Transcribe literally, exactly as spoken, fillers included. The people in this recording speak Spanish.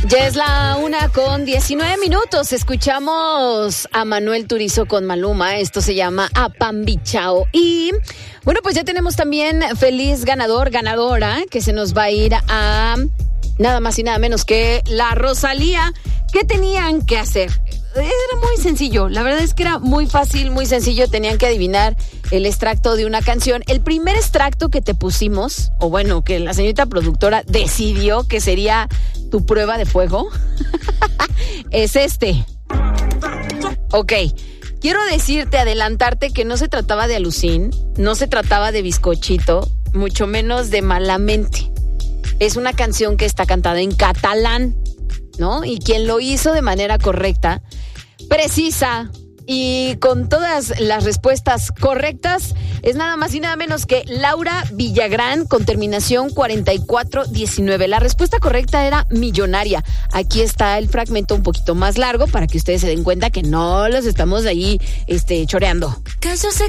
Ya es la una con diecinueve minutos. Escuchamos a Manuel Turizo con Maluma. Esto se llama Apambichao. Y bueno, pues ya tenemos también feliz ganador, ganadora, que se nos va a ir a nada más y nada menos que la Rosalía. ¿Qué tenían que hacer? Era muy sencillo, la verdad es que era muy fácil, muy sencillo. Tenían que adivinar el extracto de una canción. El primer extracto que te pusimos, o bueno, que la señorita productora decidió que sería tu prueba de fuego, es este. Ok, quiero decirte, adelantarte que no se trataba de Alucín, no se trataba de Bizcochito, mucho menos de Malamente. Es una canción que está cantada en catalán, ¿no? Y quien lo hizo de manera correcta, precisa y con todas las respuestas correctas es nada más y nada menos que Laura Villagrán, con terminación cuarenta y cuatro diecinueve. La respuesta correcta era Millonaria. Aquí está el fragmento un poquito más largo para que ustedes se den cuenta que no los estamos ahí este, choreando.